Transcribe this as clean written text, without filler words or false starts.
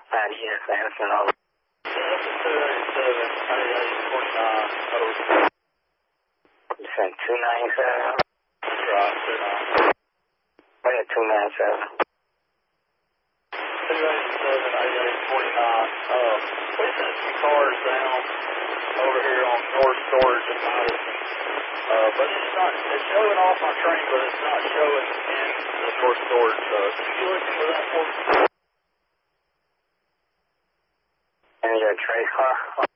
Yes, Anderson. Over. This is 287, 8849. You said 297? Right, 29. Oh, yeah, 297. 287, 8849. We sent some cars down over here on North Storage in Madison. But it's showing off my train, but it's not showing in the North Storage. Can you look into that for me? And your trace car?